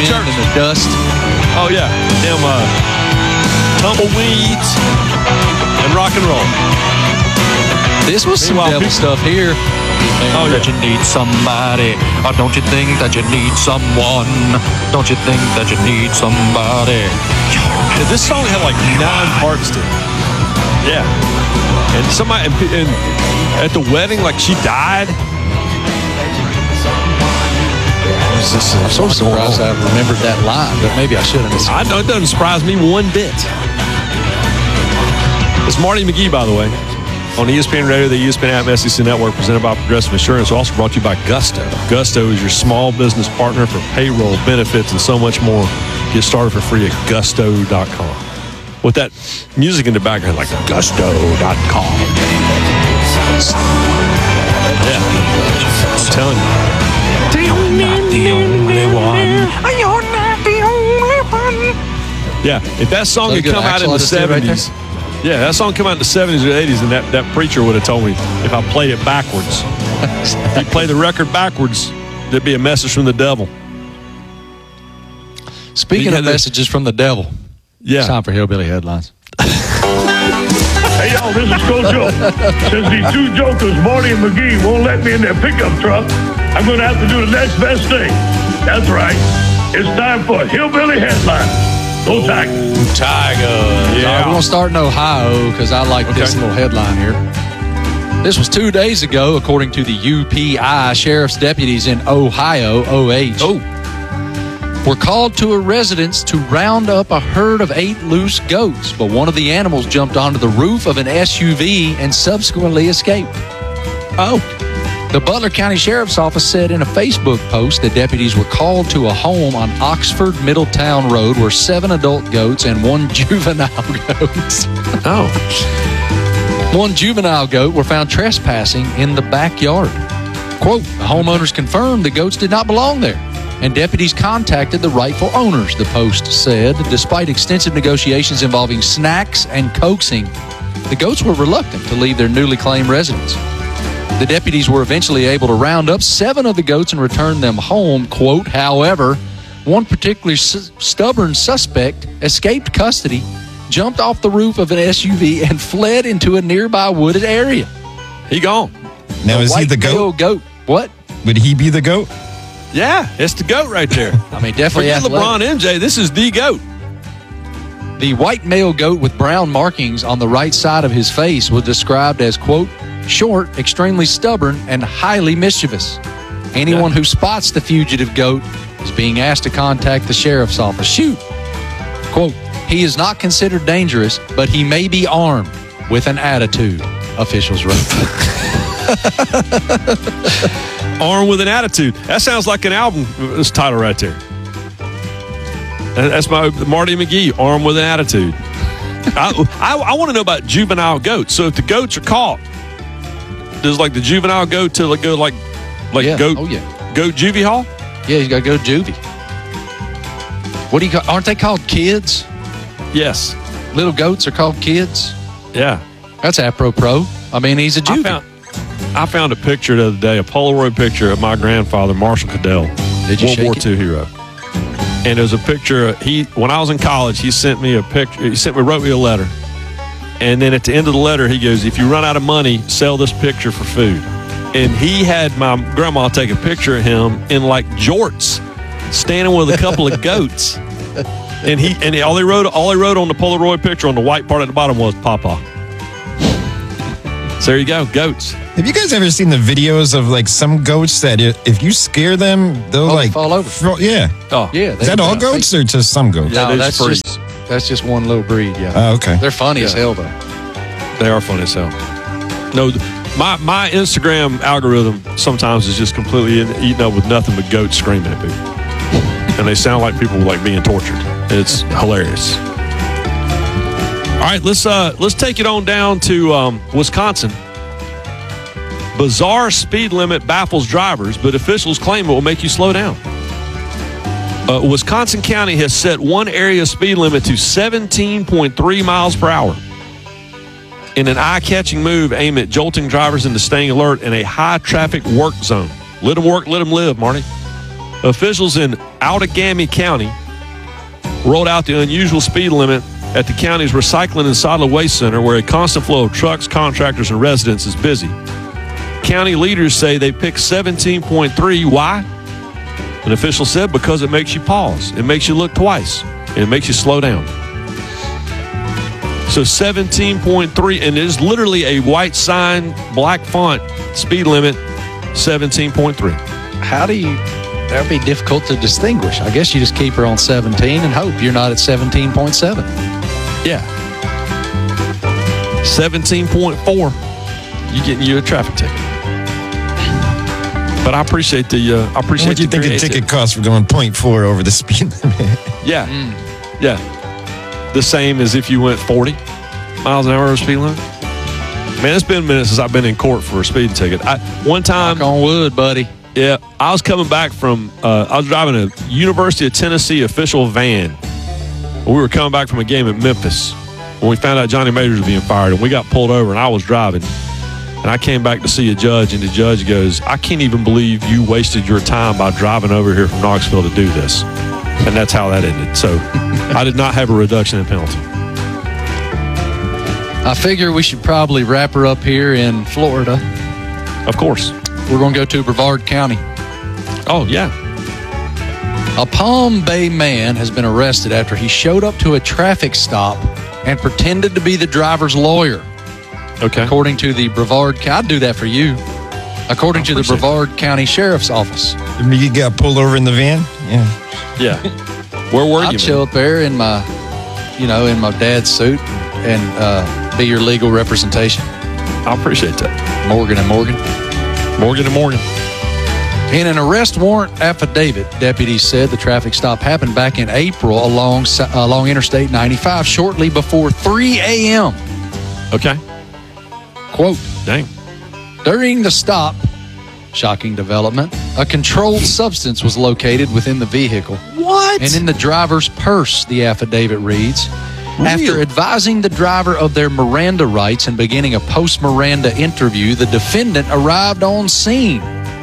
wind and the dust. Oh, yeah. Them tumbleweeds and rock and roll. This was some devil stuff here. Oh, yeah. That you need somebody, or don't you think that you need someone? Don't you think that you need somebody? Yeah, this song had like 9 parts to it. Yeah. And somebody and at the wedding, like she died. I'm so surprised I remembered that line, but maybe I shouldn't. I know it doesn't surprise me one bit. It's Marty McGee, by the way, on ESPN Radio, the ESPN app, SEC Network, presented by Progressive Insurance. Also brought to you by Gusto. Gusto is your small business partner for payroll, benefits, and so much more. Get started for free at gusto.com. With that music in the background, like gusto.com. Yeah, I'm telling you. You're not the only one. You're not the only one. Yeah, if that song had come out in the 70s, yeah, that song come out in the 70s or 80s, and that preacher would have told me if I played it backwards. If you play the record backwards, there'd be a message from the devil. Speaking of messages from the devil, it's time for Hillbilly Headlines. Hey, y'all, this is Coach Joe. Since these two jokers, Marty and McGee, won't let me in their pickup truck, I'm going to have to do the next best thing. That's right. It's time for Hillbilly Headlines. Go Tigers. Tigers. Yeah. We're going to start in Ohio because I like this little headline here. This was 2 days ago, according to the UPI. Sheriff's deputies in Ohio, were called to a residence to round up a herd of 8 loose goats, but one of the animals jumped onto the roof of an SUV and subsequently escaped. The Butler County Sheriff's Office said in a Facebook post that deputies were called to a home on Oxford Middletown Road where 7 adult goats and 1 juvenile goat. One juvenile goat were found trespassing in the backyard. Quote, the homeowners confirmed the goats did not belong there, and deputies contacted the rightful owners, the Post said. Despite extensive negotiations involving snacks and coaxing, the goats were reluctant to leave their newly claimed residence. The deputies were eventually able to round up 7 of the goats and return them home. Quote, however, one particularly stubborn suspect escaped custody, jumped off the roof of an SUV, and fled into a nearby wooded area. He gone. Now, is he the goat? What? Would he be the goat? Yeah, it's the GOAT right there. I mean, definitely Forget LeBron, MJ. This is the GOAT. The white male goat with brown markings on the right side of his face was described as, quote, short, extremely stubborn, and highly mischievous. Anyone who spots the fugitive goat is being asked to contact the sheriff's office. Shoot. Quote, he is not considered dangerous, but he may be armed with an attitude, officials wrote. Armed with an attitude. That sounds like an album title right there. That's my Marty McGee, Armed with an Attitude. I want to know about juvenile goats. So if the goats are caught, does like the juvenile goat to go like goat? Oh, yeah. Goat juvie hall? Yeah, you got to go to juvie. What do you call? Aren't they called kids? Yes. Little goats are called kids. Yeah. That's apropos. I mean, he's a juvie. I found a picture the other day, a Polaroid picture of my grandfather, Marshall Cadell, World War II hero. And there's a picture. When I was in college, he sent me a picture. Wrote me a letter. And then at the end of the letter, he goes, if you run out of money, sell this picture for food. And he had my grandma take a picture of him in like jorts, standing with a couple of goats. And all he wrote on the Polaroid picture on the white part at the bottom was Papa. So there you go, goats. Have you guys ever seen the videos of like some goats that if you scare them, they'll like fall over? Yeah. Oh, yeah. Is that all goats or just some goats? No, that's just one little breed. Yeah. Oh, okay. They're funny as hell, though. They are funny as hell. No, my Instagram algorithm sometimes is just completely eaten up with nothing but goats screaming at people, and they sound like people like being tortured. It's hilarious. All right, let's take it on down to Wisconsin. Bizarre speed limit baffles drivers, but officials claim it will make you slow down. Wisconsin County has set one area speed limit to 17.3 miles per hour in an eye-catching move aimed at jolting drivers into staying alert in a high-traffic work zone. Let them work, let them live, Marty. Officials in Outagamie County rolled out the unusual speed limit at the county's Recycling and Solid Waste Center, where a constant flow of trucks, contractors, and residents is busy. County leaders say they picked 17.3. Why? An official said because it makes you pause. It makes you look twice. And it makes you slow down. So 17.3, and it is literally a white sign, black font, speed limit, 17.3. How do you... That would be difficult to distinguish. I guess you just keep her on 17 and hope you're not at 17.7. Yeah. 17.4. You a traffic ticket. But I appreciate the What do you think a ticket costs for going 0.4 over the speed limit? Yeah. Yeah. The same as if you went 40 miles an hour over speed limit. Man, it's been a minute since I've been in court for a speeding ticket. One time... Knock on wood, buddy. Yeah, I was coming back from, I was driving a University of Tennessee official van. We were coming back from a game at Memphis when we found out Johnny Majors was being fired, and we got pulled over, and I was driving. And I came back to see a judge, and the judge goes, I can't even believe you wasted your time by driving over here from Knoxville to do this. And that's how that ended. So I did not have a reduction in penalty. I figure we should probably wrap her up here in Florida. Of course. We're going to go to Brevard County. Oh, yeah. A Palm Bay man has been arrested after he showed up to a traffic stop and pretended to be the driver's lawyer. Okay. According to the Brevard County, I'd do that for you. According to the Brevard County Sheriff's Office. You got pulled over in the van? Yeah. Yeah. Where were you? I'd show up there in my dad's suit and be your legal representation. I appreciate that. Morgan and Morgan. Morgan and Morgan. In an arrest warrant affidavit, deputies said the traffic stop happened back in April along Interstate 95 shortly before 3 a.m. Okay. Quote, dang. During the stop, shocking development, a controlled substance was located within the vehicle. What? And in the driver's purse, the affidavit reads, After advising the driver of their Miranda rights and beginning a post-Miranda interview, the defendant arrived on scene.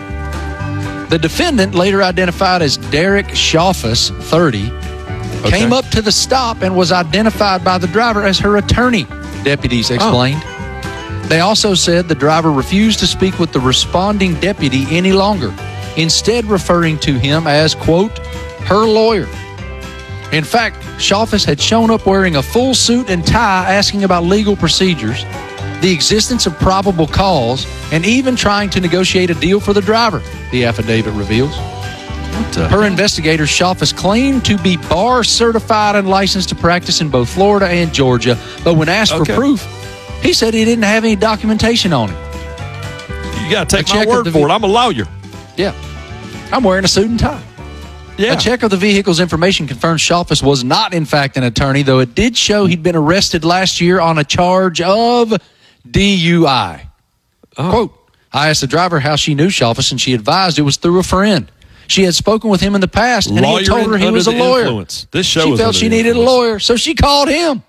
The defendant, later identified as Derek Schaufus, 30, came up to the stop and was identified by the driver as her attorney, deputies explained. They also said the driver refused to speak with the responding deputy any longer, instead referring to him as, quote, her lawyer. In fact, Schaufus had shown up wearing a full suit and tie, asking about legal procedures, the existence of probable cause, and even trying to negotiate a deal for the driver, the affidavit reveals. Per investigators, Schaufus claimed to be bar certified and licensed to practice in both Florida and Georgia, but when asked for proof, he said he didn't have any documentation on him. You got to take my word for it. I'm a lawyer. Yeah. I'm wearing a suit and tie. Yeah. A check of the vehicle's information confirms Schaufus was not, in fact, an attorney, though it did show he'd been arrested last year on a charge of DUI. Quote, I asked the driver how she knew Schaufus, and she advised it was through a friend. She had spoken with him in the past, and he had told her he was a lawyer. This show she felt she needed a lawyer, so she called him.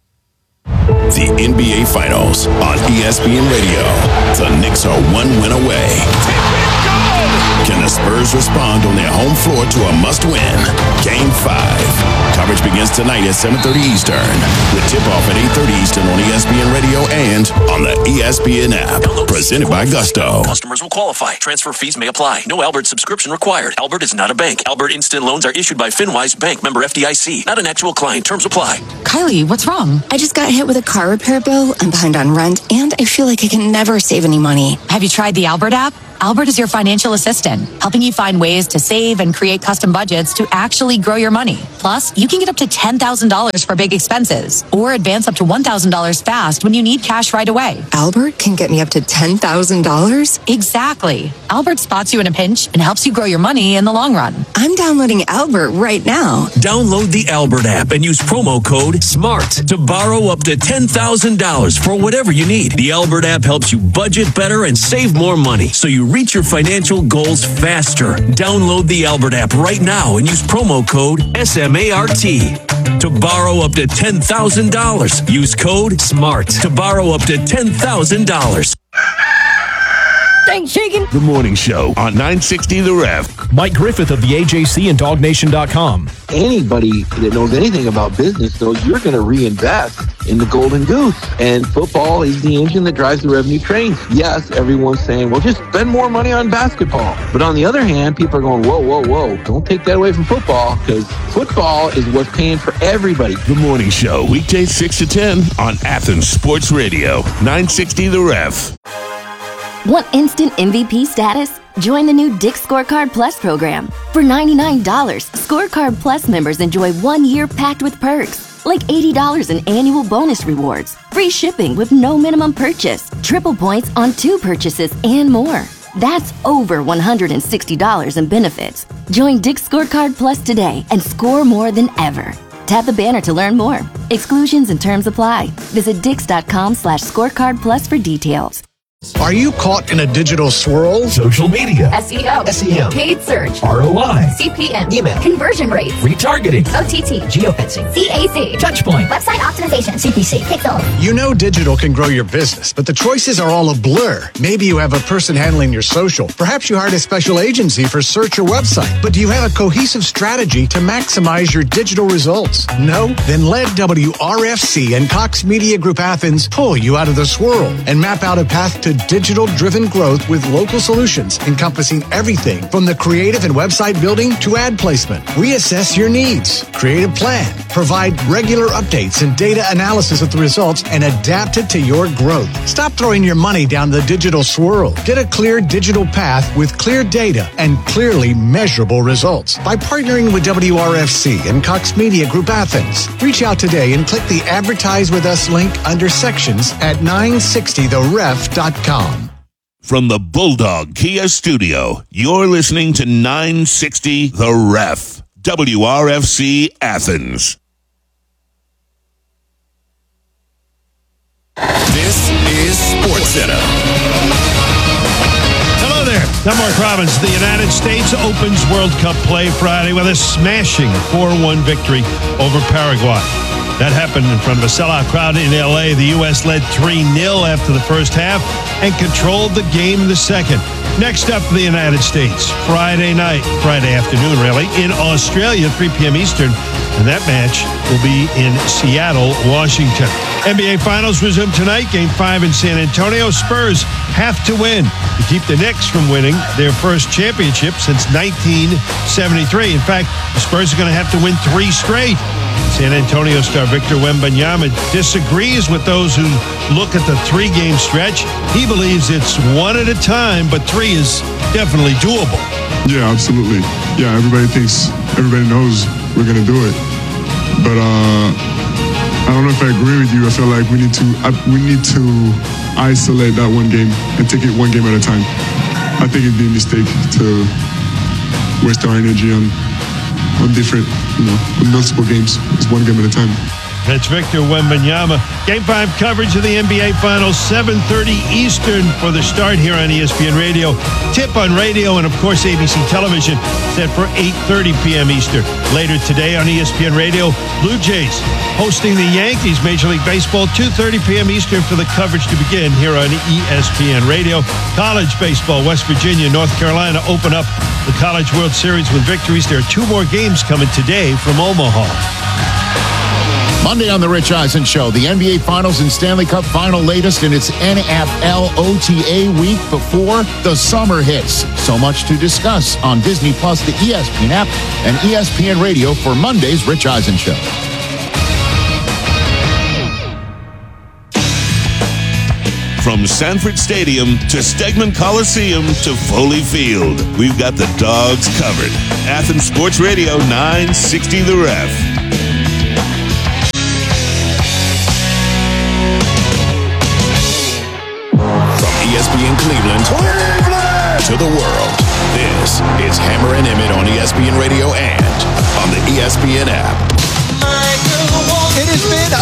The NBA Finals on ESPN Radio. The Knicks are one win away. Can the Spurs respond on their home floor to a must-win? Game 5. Coverage begins tonight at 7:30 Eastern. With tip-off at 8:30 Eastern on ESPN Radio and on the ESPN app. Presented by Gusto. Customers will qualify. Transfer fees may apply. No Albert subscription required. Albert is not a bank. Albert Instant Loans are issued by FinWise Bank, member FDIC. Not an actual client. Terms apply. Kylie, what's wrong? I just got hit with a car repair bill. I'm behind on rent, and I feel like I can never save any money. Have you tried the Albert app? Albert is your financial assistant, helping you find ways to save and create custom budgets to actually grow your money. Plus, you can get up to $10,000 for big expenses or advance up to $1,000 fast when you need cash right away. Albert can get me up to $10,000? Exactly. Albert spots you in a pinch and helps you grow your money in the long run. I'm downloading Albert right now. Download the Albert app and use promo code SMART to borrow up to $10,000 for whatever you need. The Albert app helps you budget better and save more money, so you reach your financial goals faster. Download the Albert app right now and use promo code SMART to borrow up to $10,000. Use code SMART to borrow up to $10,000. Thanks, Shakin'. The Morning Show on 960 The Ref. Mike Griffith of the AJC and DogNation.com. Anybody that knows anything about business knows you're going to reinvest in the Golden Goose. And football is the engine that drives the revenue train. Yes, everyone's saying, well, just spend more money on basketball. But on the other hand, people are going, whoa, whoa, whoa. Don't take that away from football, because football is what's paying for everybody. The Morning Show, weekdays 6 to 10 on Athens Sports Radio, 960 The Ref. Want instant MVP status? Join the new Dick's Scorecard Plus program. For $99, Scorecard Plus members enjoy 1 year packed with perks, like $80 in annual bonus rewards, free shipping with no minimum purchase, triple points on 2 purchases, and more. That's over $160 in benefits. Join Dick's Scorecard Plus today and score more than ever. Tap the banner to learn more. Exclusions and terms apply. Visit Dix.com/scorecard plus for details. Are you caught in a digital swirl? Social media, SEO, SEM, paid search, ROI, CPM, email, conversion rates, retargeting, OTT, geofencing, CAC, touchpoint, website optimization, CPC, Pixel. You know digital can grow your business, but the choices are all a blur. Maybe you have a person handling your social. Perhaps you hired a special agency for search or website. But do you have a cohesive strategy to maximize your digital results? No? Then let WRFC and Cox Media Group Athens pull you out of the swirl and map out a path to digital-driven growth with local solutions encompassing everything from the creative and website building to ad placement. We assess your needs, create a plan, provide regular updates and data analysis of the results, and adapt it to your growth. Stop throwing your money down the digital swirl. Get a clear digital path with clear data and clearly measurable results by partnering with WRFC and Cox Media Group Athens. Reach out today and click the Advertise With Us link under sections at 960theref.com. From the Bulldog Kia Studio, you're listening to 960 The Ref, WRFC Athens. This is SportsCenter. Hello there. I'm Mark Robbins. The United States opens World Cup play Friday with a smashing 4-1 victory over Paraguay. That happened in front of a sellout crowd in L.A. The U.S. led 3-0 after the first half and controlled the game in the second. Next up, the United States. Friday afternoon, really, in Australia, 3 p.m. Eastern. And that match will be in Seattle, Washington. NBA Finals resume tonight. Game 5 in San Antonio. Spurs have to win to keep the Knicks from winning their first championship since 1973. In fact, the Spurs are going to have to win 3 straight. San Antonio star Victor Wembanyama disagrees with those who look at the 3-game stretch. He believes it's 1 at a time, but 3 is definitely doable. Yeah, absolutely. Yeah, everybody knows we're going to do it. But I don't know if I agree with you. I feel like we need to isolate that one game and take it one game at a time. I think it'd be a mistake to waste our energy on different, multiple games. It's one game at a time. That's Victor Wembanyama. Game 5 coverage of the NBA Finals, 7:30 Eastern for the start here on ESPN Radio. Tip on radio and, of course, ABC Television set for 8:30 p.m. Eastern. Later today on ESPN Radio, Blue Jays hosting the Yankees, Major League Baseball, 2:30 p.m. Eastern for the coverage to begin here on ESPN Radio. College baseball, West Virginia, North Carolina open up the College World Series with victories. There are 2 more games coming today from Omaha. Monday on The Rich Eisen Show, the NBA Finals and Stanley Cup Final latest in its NFL OTA week before the summer hits. So much to discuss on Disney Plus, the ESPN app, and ESPN Radio for Monday's Rich Eisen Show. From Sanford Stadium to Stegman Coliseum to Foley Field, we've got the Dogs covered. Athens Sports Radio, 960 The Ref. ESPN Cleveland to the world. This is Hammer and Emmett on ESPN Radio and on the ESPN app. It has been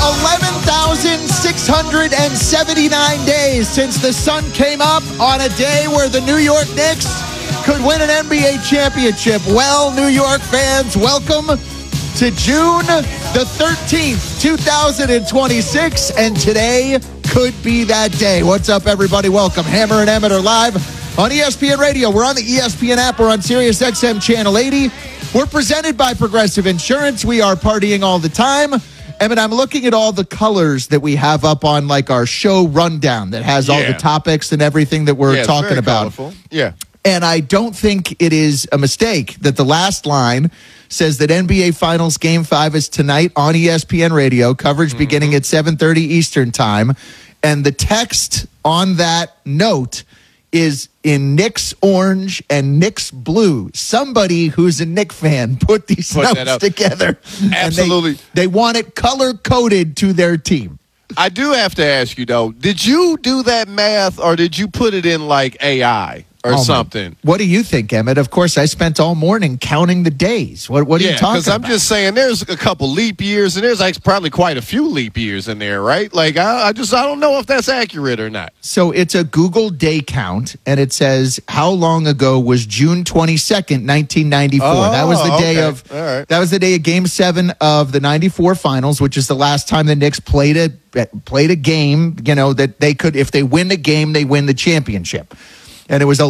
11,679 days since the sun came up on a day where the New York Knicks could win an NBA championship. Well, New York fans, welcome to June the 13th, 2026, and today could be that day. What's up, everybody? Welcome. Hammer and Emmett are live on ESPN Radio. We're on the ESPN app. We're on Sirius XM Channel 80. We're presented by Progressive Insurance. We are partying all the time. Emmett, I'm looking at all the colors that we have up on like our show rundown that has all the topics and everything that we're talking about. Colorful. Yeah. And I don't think it is a mistake that the last line says that NBA Finals Game 5 is tonight on ESPN Radio, coverage beginning at 7:30 Eastern Time. And the text on that note is in Knicks orange and Knicks blue. Somebody who's a Knicks fan put these notes together. Absolutely. And they want it color-coded to their team. I do have to ask you, though, did you do that math or did you put it in like AI? Or something. What do you think, Emmett? Of course, I spent all morning counting the days. What are you talking about? Because I'm just saying there's a couple leap years, and there's like probably quite a few leap years in there, right? Like, I don't know if that's accurate or not. So it's a Google day count, and it says, how long ago was June 22nd, 1994? That was the day that was the day of Game 7 of the 94 Finals, which is the last time the Knicks played a game, that they could, if they win the game, they win the championship. And it was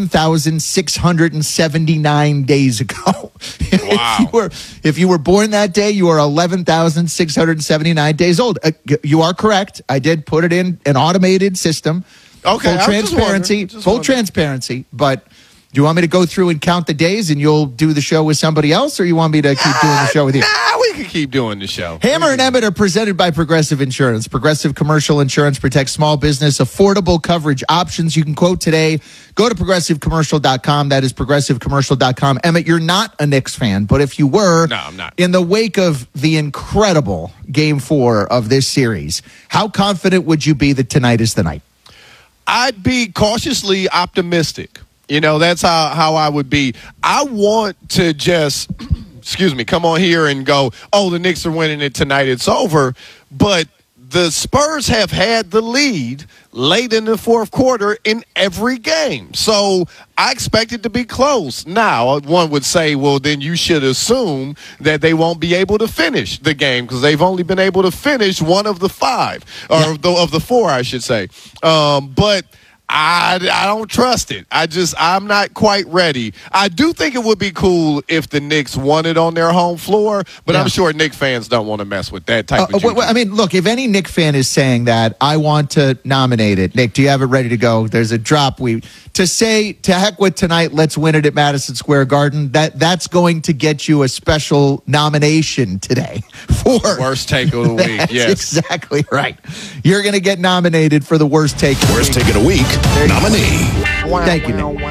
11,679 days ago. Wow. If you were born that day, you are 11,679 days old. You are correct. I did put it in an automated system. Okay. Full transparency. But do you want me to go through and count the days and you'll do the show with somebody else, or you want me to keep doing the show with you? Nah, we can keep doing the show. Hammer and Emmett are presented by Progressive Insurance. Progressive Commercial Insurance protects small business, affordable coverage options. You can quote today. Go to progressivecommercial.com. That is progressivecommercial.com. Emmett, you're not a Knicks fan, but if you were, no, I'm not. In the wake of the incredible Game 4 of this series, how confident would you be that tonight is the night? I'd be cautiously optimistic. That's how I would be. I want to just, come on here and go, the Knicks are winning it tonight. It's over. But the Spurs have had the lead late in the fourth quarter in every game. So I expect it to be close. Now, one would say, well, then you should assume that they won't be able to finish the game because they've only been able to finish one of the five, or of the four, I should say. But I don't trust it. I'm not quite ready. I do think it would be cool if the Knicks won it on their home floor, but I'm sure Knicks fans don't want to mess with that type of juju. I mean, look, if any Knicks fan is saying that, I want to nominate it. Nick, do you have it ready to go? There's a drop. To say, to heck with tonight, let's win it at Madison Square Garden, that's going to get you a special nomination today for worst take of the week. That's yes, exactly right. You're going to get nominated for the worst take. Worst take of the week nominee. Thank you,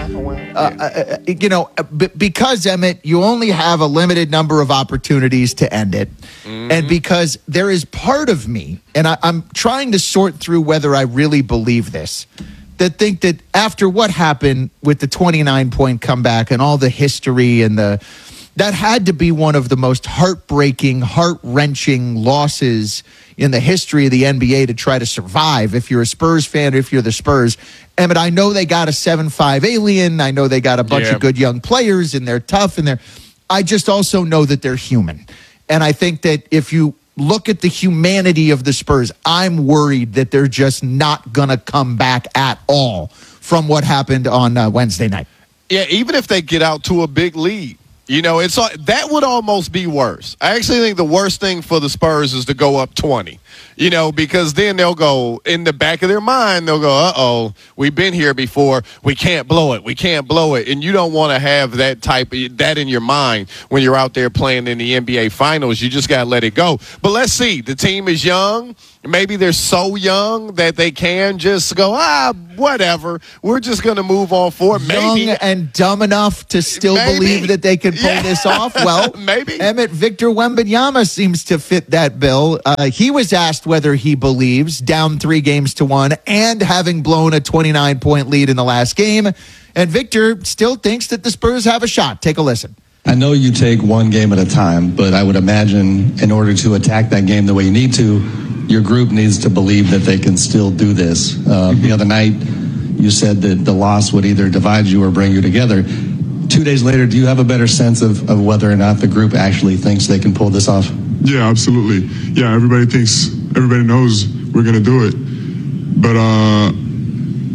Nick. Because, Emmett, you only have a limited number of opportunities to end it, and because there is part of me, and I'm trying to sort through whether I really believe this, that think that after what happened with the 29-point comeback and all the history and that had to be one of the most heartbreaking, heart-wrenching losses in the history of the NBA to try to survive. If you're a Spurs fan, or if you're the Spurs, Emmett, I know they got a 7-5 alien. I know they got a bunch of good young players, and they're tough, and I just also know that they're human. And I think that if you look at the humanity of the Spurs, I'm worried that they're just not going to come back at all from what happened on Wednesday night. Yeah, even if they get out to a big lead. That would almost be worse. I actually think the worst thing for the Spurs is to go up 20, because then they'll go in the back of their mind, they'll go, we've been here before. We can't blow it. We can't blow it. And you don't want to have that in your mind when you're out there playing in the NBA Finals. You just got to let it go. But let's see. The team is young. Maybe they're so young that they can just go, whatever. We're just going to move on forward. Young and dumb enough to still believe that they can pull this off? Well, maybe. Emmett, Victor Wembanyama seems to fit that bill. He was asked whether he believes, down 3-1, and having blown a 29-point lead in the last game. And Victor still thinks that the Spurs have a shot. Take a listen. I know you take one game at a time, but I would imagine in order to attack that game the way you need to, your group needs to believe that they can still do this. The other night, you said that the loss would either divide you or bring you together. 2 days later, do you have a better sense of whether or not the group actually thinks they can pull this off? Yeah, absolutely. Yeah, everybody knows we're going to do it. But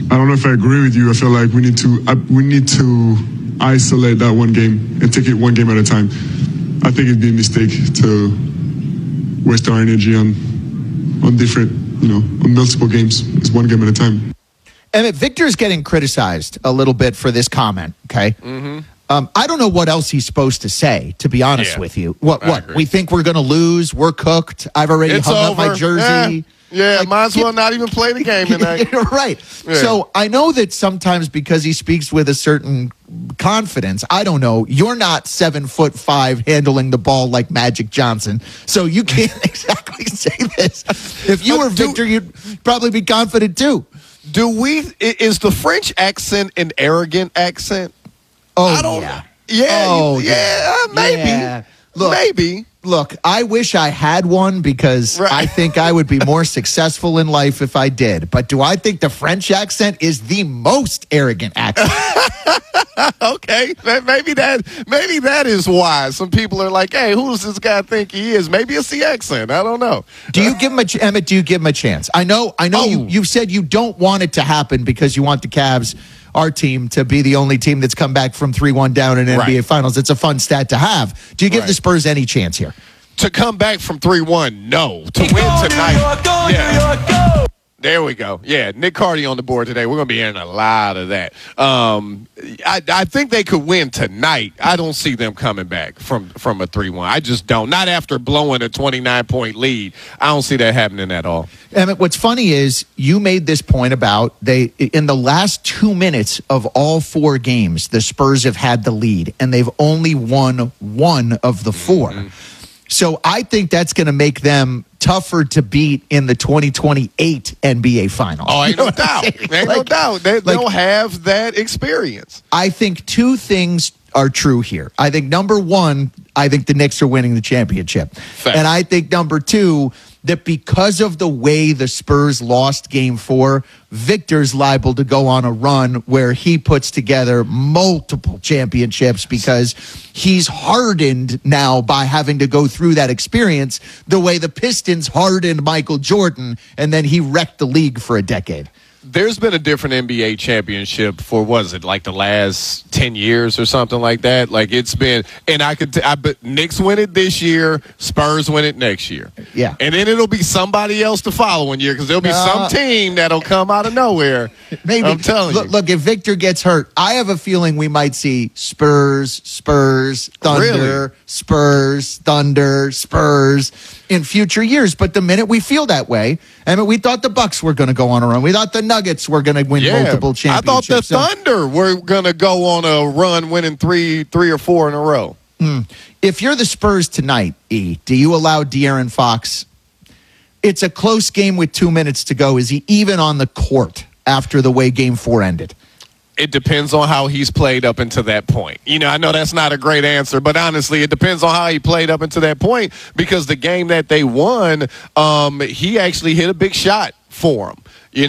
I don't know if I agree with you. I feel like we need to isolate that one game and take it one game at a time. I think it'd be a mistake to waste our energy on different, on multiple games. It's one game at a time. Emmett, Victor's getting criticized a little bit for this comment, okay? Mm-hmm. I don't know what else he's supposed to say, to be honest with you. What? We think we're going to lose. We're cooked. I've already hung up my jersey. Yeah, might as well not even play the game tonight. Right. Yeah. So I know that sometimes because he speaks with a certain confidence, I don't know, you're not 7'5" handling the ball like Magic Johnson, so you can't exactly say this. If you were Victor, you'd probably be confident too. Is the French accent an arrogant accent? Oh, I don't, maybe. Yeah. Look, maybe. Look, I wish I had one because I think I would be more successful in life if I did. But do I think the French accent is the most arrogant accent? Okay, maybe that is why some people are like, "Hey, who does this guy think he is?" Maybe it's the accent. I don't know. Do you give him Emmett? Do you give him a chance? I know. You said you don't want it to happen because you want the Cavs, our team, to be the only team that's come back from 3-1 down in NBA Finals. It's a fun stat to have. Do you give the Spurs any chance here? To come back from 3-1, no. To win tonight, yeah. There we go. Yeah, Nick Carty on the board today. We're going to be hearing a lot of that. I think they could win tonight. I don't see them coming back from a 3-1. I just don't. Not after blowing a 29-point lead. I don't see that happening at all. Emmett, what's funny is you made this point about in the last 2 minutes of all 4 games, the Spurs have had the lead, and they've only won 1 of the 4. Mm-hmm. So I think that's going to make them tougher to beat in the 2028 NBA Finals. Oh, ain't no doubt. Ain't no doubt. They'll have that experience. I think 2 things are true here. I think number 1, I think the Knicks are winning the championship. Fact. And I think number 2, that because of the way the Spurs lost Game 4, Victor's liable to go on a run where he puts together multiple championships because he's hardened now by having to go through that experience the way the Pistons hardened Michael Jordan, and then he wrecked the league for a decade. There's been a different NBA championship for, like the last 10 years or something like that. Like it's been, and but Knicks win it this year, Spurs win it next year. Yeah. And then it'll be somebody else the following year because there'll be some team that'll come out of nowhere. Maybe. I'm telling you. Look, if Victor gets hurt, I have a feeling we might see Spurs, Thunder, Really? Spurs, Thunder, Spurs in future years. But the minute we feel that way, we thought the Bucks were going to go on a run. We thought the Nuggets were going to win multiple championships. I thought the Thunder were going to go on a run winning three or 4 in a row. If you're the Spurs tonight, E, do you allow De'Aaron Fox? It's a close game with 2 minutes to go. Is he even on the court after the way Game 4 ended? It depends on how he's played up until that point. I know that's not a great answer, but honestly, it depends on how he played up until that point because the game that they won, he actually hit a big shot for him.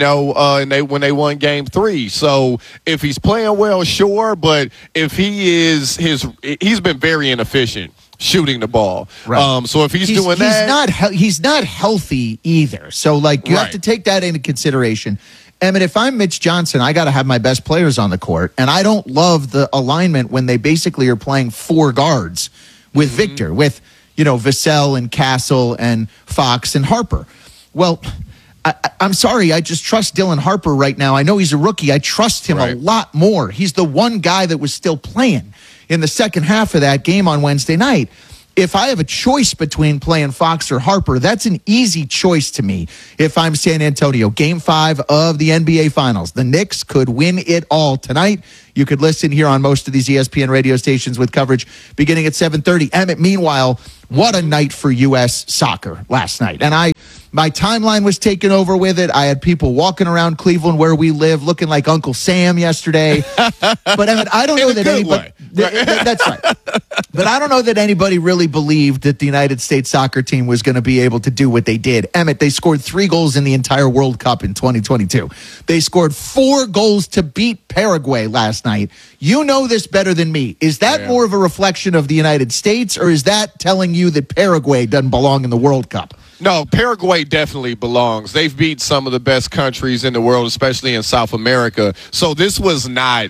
And when they won Game 3. So if he's playing well, sure, but if he's been very inefficient shooting the ball. Right. So if he's doing that, he's not healthy either. So you have to take that into consideration. Emmett, if I'm Mitch Johnson, I got to have my best players on the court, and I don't love the alignment when they basically are playing 4 guards with Victor, with Vassell and Castle and Fox and Harper. Well, I'm sorry, I just trust Dylan Harper right now. I know he's a rookie. I trust him a lot more. He's the one guy that was still playing in the second half of that game on Wednesday night. If I have a choice between playing Fox or Harper, that's an easy choice to me if I'm San Antonio. Game 5 of the NBA Finals. The Knicks could win it all tonight. You could listen here on most of these ESPN radio stations with coverage beginning at 7:30. Emmett, meanwhile, what a night for U.S. soccer last night. And my timeline was taken over with it. I had people walking around Cleveland where we live looking like Uncle Sam yesterday. But Emmett, I don't know that anybody... That's right. But I don't know that anybody really believed that the United States soccer team was going to be able to do what they did. Emmett, they scored 3 goals in the entire World Cup in 2022. They scored 4 goals to beat Paraguay last night. You know this better than me. Is that more of a reflection of the United States, or is that telling you that Paraguay doesn't belong in the World Cup? No, Paraguay definitely belongs. They've beat some of the best countries in the world, especially in South America. So this was not,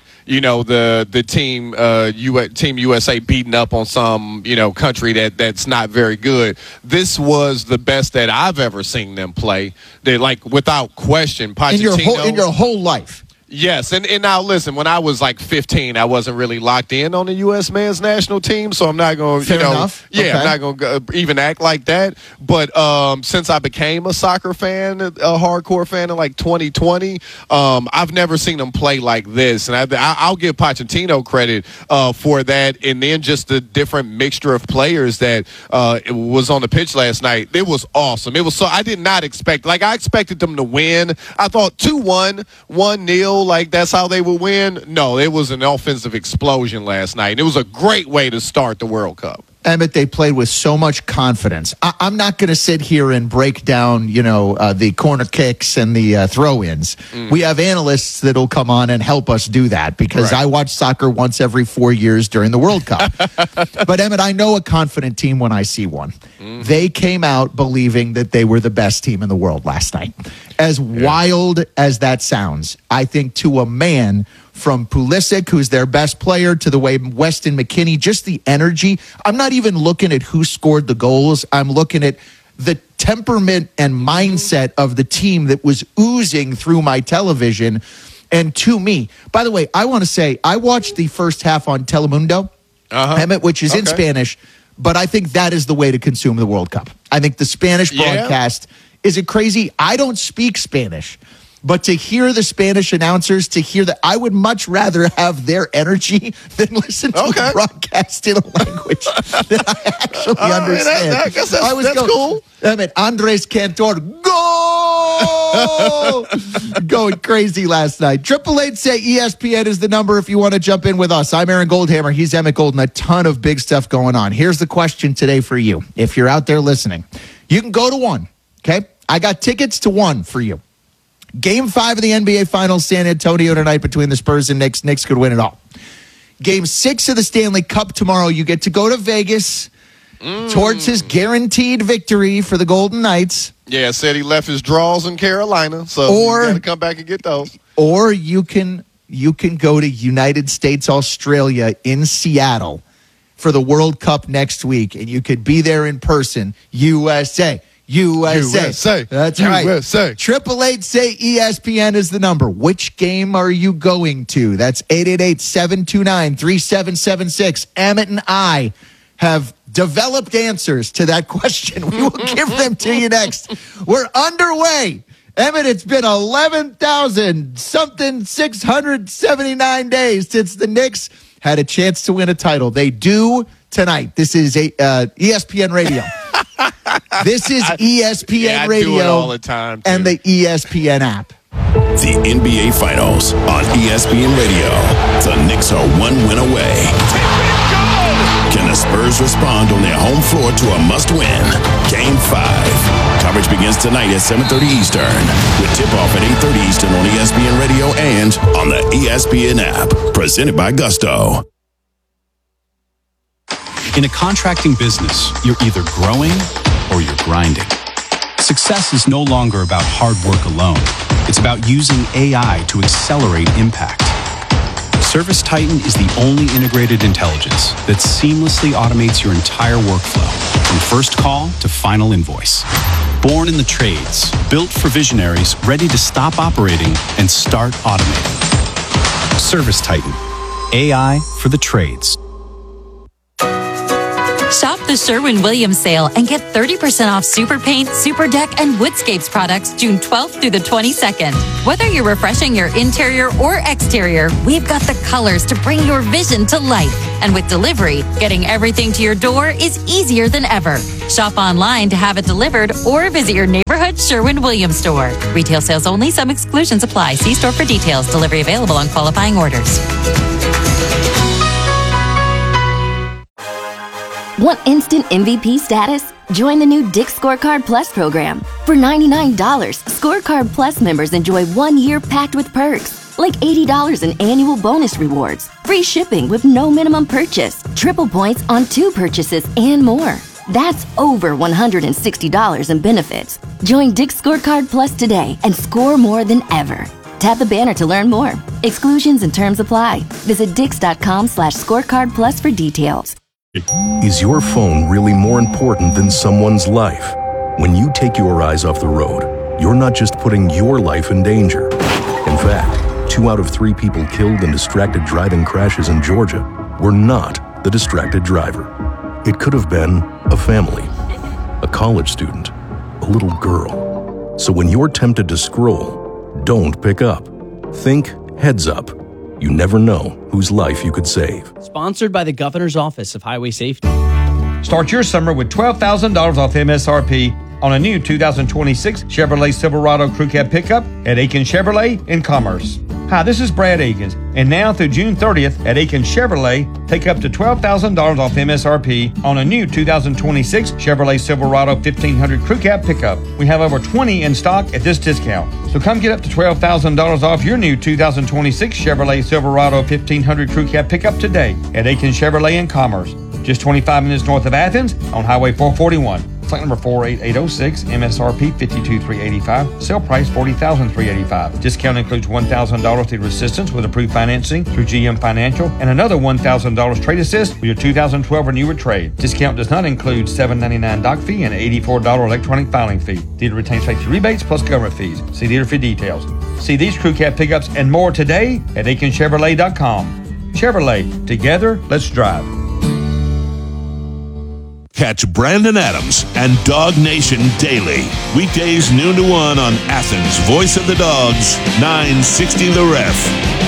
the team Team USA beating up on some, country that's not very good. This was the best that I've ever seen them play. They, without question, Pochettino. In your whole life. Yes, and now listen, when I was 15, I wasn't really locked in on the U.S. men's national team, so I'm not going to, enough. Yeah, Okay. I'm not going to even act like that. But since I became a soccer fan, a hardcore fan in 2020, I've never seen them play like this. And I'll give Pochettino credit for that. And then just the different mixture of players that was on the pitch last night. It was awesome. It was I did not expect, I expected them to win. I thought 2-1, 1-0. That's how they would win. No, it was an offensive explosion last night. It was a great way to start the World Cup. Emmett, they played with so much confidence. I'm not going to sit here and break down, the corner kicks and the throw-ins. We have analysts that'll come on and help us do that because I watch soccer once every 4 years during the World Cup. But, Emmett, I know a confident team when I see one. They came out believing that they were the best team in the world last night. As wild as that sounds, I think to a man, from Pulisic, who's their best player, to the way Weston McKennie, just the energy. I'm not even looking at who scored the goals. I'm looking at the temperament and mindset of the team that was oozing through my television. And to me, by the way, I want to say, I watched the first half on Telemundo, Emmett, which is in Spanish, but I think that is the way to consume the World Cup. I think the Spanish broadcast, is it crazy? I don't speak Spanish. But to hear the Spanish announcers, to hear that, I would much rather have their energy than listen to a broadcast in a language that I actually understand. I guess that's cool. I mean, Andres Cantor, go! Going crazy last night. 888-SAY-ESPN is the number if you want to jump in with us. I'm Aaron Goldhammer. He's Emmett Golden. A ton of big stuff going on. Here's the question today for you. If you're out there listening, you can go to one, okay? I got tickets to one for you. Game 5 of the NBA Finals, San Antonio tonight between the Spurs and Knicks. Knicks could win it all. Game 6 of the Stanley Cup tomorrow. You get to go to Vegas towards his guaranteed victory for the Golden Knights. Yeah, said he left his draws in Carolina, so you got to come back and get those. Or you can go to United States, Australia in Seattle for the World Cup next week, and you could be there in person. USA. That's right. USA. 888-SAY-ESPN is the number. Which game are you going to? That's 888-729-3776. Emmett and I have developed answers to that question. We will give them to you next. We're underway. Emmett, it's been 11,679 days since the Knicks had a chance to win a title. They do tonight. This is ESPN Radio. This is ESPN Radio do it all the time, and the ESPN app. The NBA Finals on ESPN Radio. The Knicks are 1 win away. Can the Spurs respond on their home floor to a must-win? Game 5. Coverage begins tonight at 7:30 Eastern. With tip-off at 8:30 Eastern on ESPN Radio and on the ESPN app. Presented by Gusto. In a contracting business, you're either growing or you're grinding. Success is no longer about hard work alone. It's about using AI to accelerate impact. ServiceTitan is the only integrated intelligence that seamlessly automates your entire workflow, from first call to final invoice. Born in the trades, built for visionaries ready to stop operating and start automating. ServiceTitan, AI for the trades. Shop the Sherwin-Williams sale and get 30% off Super Paint, Super Deck, and Woodscapes products June 12th through the 22nd. Whether you're refreshing your interior or exterior, we've got the colors to bring your vision to life. And with delivery, getting everything to your door is easier than ever. Shop online to have it delivered or visit your neighborhood Sherwin-Williams store. Retail sales only. Some exclusions apply. See store for details. Delivery available on qualifying orders. Want instant MVP status? Join the new Dick's Scorecard Plus program. For $99, Scorecard Plus members enjoy 1 year packed with perks, like $80 in annual bonus rewards, free shipping with no minimum purchase, triple points on 2 purchases, and more. That's over $160 in benefits. Join Dick's Scorecard Plus today and score more than ever. Tap the banner to learn more. Exclusions and terms apply. Visit dix.com/scorecard plus for details. Is your phone really more important than someone's life? When you take your eyes off the road, you're not just putting your life in danger. In fact, 2 out of 3 people killed in distracted driving crashes in Georgia were not the distracted driver. It could have been a family, a college student, a little girl. So when you're tempted to scroll, don't pick up. Think heads up. You never know whose life you could save. Sponsored by the Governor's Office of Highway Safety. Start your summer with $12,000 off MSRP on a new 2026 Chevrolet Silverado Crew Cab pickup at Aiken Chevrolet in Commerce. Hi, this is Brad Akins, and now through June 30th at Aiken Chevrolet, take up to $12,000 off MSRP on a new 2026 Chevrolet Silverado 1500 Crew Cab pickup. We have over 20 in stock at this discount. So come get up to $12,000 off your new 2026 Chevrolet Silverado 1500 Crew Cab pickup today at Aiken Chevrolet in Commerce. Just 25 minutes north of Athens on Highway 441. Flight number 48806, MSRP $52,385, sale price $40,385. Discount includes $1,000 through assistance with approved financing through GM Financial and another $1,000 trade assist with your 2012 or newer trade. Discount does not include $7.99 dock fee and $84 electronic filing fee. Dealer retains safety rebates plus government fees. See dealer for details. See these crew cab pickups and more today at AikenChevrolet.com. Chevrolet, together, let's drive. Catch Brandon Adams and Dog Nation daily. Weekdays noon to 1 on Athens' Voice of the Dogs, 960 The Ref.